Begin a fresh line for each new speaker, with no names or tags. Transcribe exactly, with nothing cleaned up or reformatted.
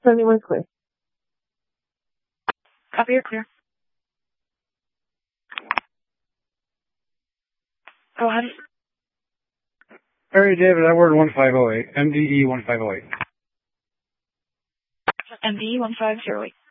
seventy-one clear.
Copy, you're clear. Go ahead.
Harry David Edward one five oh eight, M D E one five oh eight.
M D E one five oh eight.